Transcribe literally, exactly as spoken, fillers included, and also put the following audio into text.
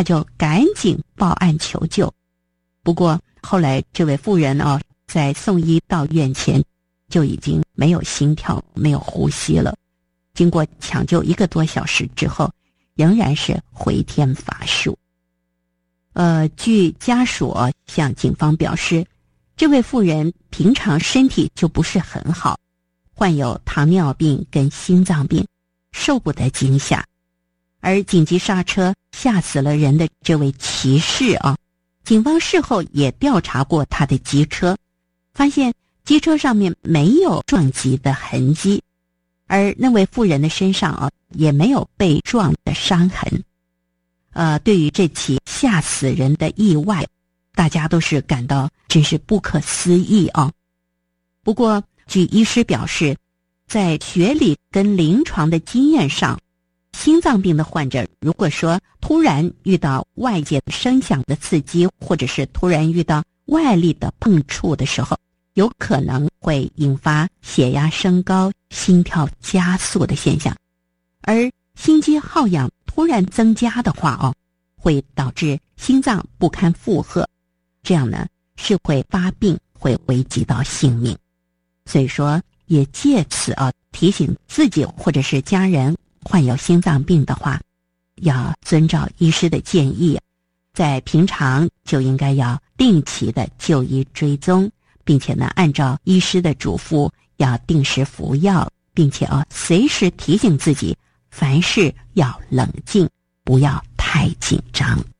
他就赶紧报案求救。不过后来这位妇人哦，在送医到院前就已经没有心跳，没有呼吸了。经过抢救一个多小时之后，仍然是回天乏术。呃，据家属向警方表示，这位妇人平常身体就不是很好，患有糖尿病跟心脏病，受不得惊吓。而紧急刹车吓死了人的这位骑士啊，警方事后也调查过他的机车，发现机车上面没有撞击的痕迹，而那位妇人的身上啊也没有被撞的伤痕。呃，对于这起吓死人的意外，大家都是感到真是不可思议啊。不过据医师表示，在学理跟临床的经验上，心脏病的患者如果说突然遇到外界声响的刺激，或者是突然遇到外力的碰触的时候，有可能会引发血压升高、心跳加速的现象。而心肌耗氧突然增加的话哦，会导致心脏不堪负荷，这样呢是会发病，会危及到性命。所以说也借此啊提醒自己或者是家人患有心脏病的话，要遵照医师的建议，在平常就应该要定期的就医追踪，并且呢按照医师的嘱咐要定时服药，并且啊随时提醒自己凡事要冷静，不要太紧张。